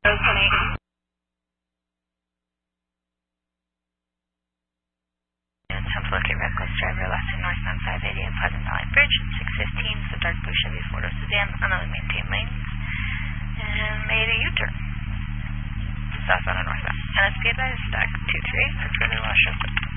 Code 28. Attempt to locate reckless driver left to northbound 580 at Pleasant Valley Bridge. 615 is the dark blue Chevy 4-door sedan on only maintained lanes. And made a U-turn. Southbound and northbound. NSP advised, stack 238 for further wash up.